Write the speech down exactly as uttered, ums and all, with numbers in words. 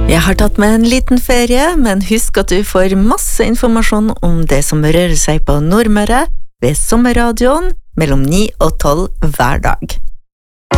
Jeg har tatt med en liten ferie, men husk at du får masse informasjon om det som rører seg på Nordmøre ved Sommerradioen mellom ni og tolv hver dag.